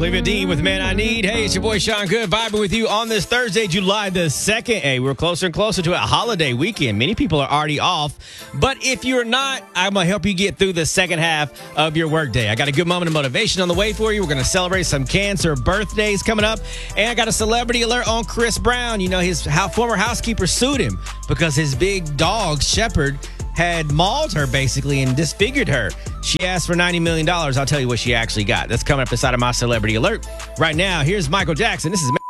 Olivia Dean with Man I Need. Hey, it's your boy Sean Good vibing with you on this Thursday, July the 2nd. Hey, we're closer and closer to a holiday weekend. Many people are already off. But if you're not, I'm going to help you get through the second half of your workday. I got a good moment of motivation on the way for you. We're going to celebrate some cancer birthdays coming up. And I got a celebrity alert on Chris Brown. You know, his former housekeeper sued him because his big dog, Shepherd, had mauled her basically and disfigured her. She asked for $90 million. I'll tell you what she actually got. That's coming up inside of my Celebrity Alert. Right now, here's Michael Jackson. This is